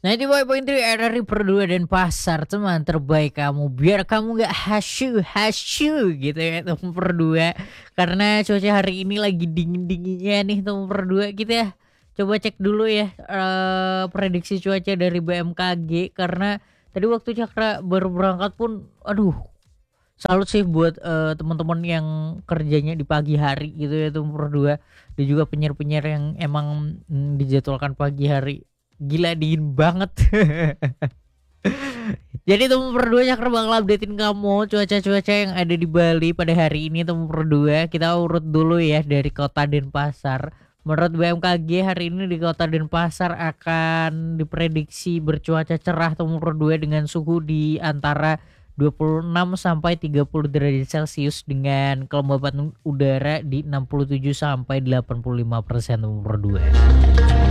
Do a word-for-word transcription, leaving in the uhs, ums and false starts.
sembilan puluh lima tiga R R I Perdua dan Pasar, teman terbaik kamu, biar kamu nggak hasyuk hasyuk gitu ya teman Perdua. Karena cuaca hari ini lagi dingin-dinginnya nih teman Perdua, kita ya coba cek dulu ya, eee, prediksi cuaca dari B M K G karena tadi waktu Cakra baru berangkat pun aduh, salut sih buat, eee, teman-teman yang kerjanya di pagi hari gitu ya teman Perdua, dan juga penyiar-penyiar yang emang, mmm, dijadwalkan pagi hari. Gila dingin banget. Jadi teman Perdua Cakra bakal update-in kamu cuaca-cuaca yang ada di Bali pada hari ini teman Perdua. Kita urut dulu ya dari Kota Denpasar. Menurut B M K G hari ini di Kota Denpasar akan diprediksi bercuaca cerah teman Perdua dengan suhu di antara dua puluh enam sampai tiga puluh derajat Celcius dengan kelembapan udara di enam puluh tujuh sampai delapan puluh lima persen teman Perdua.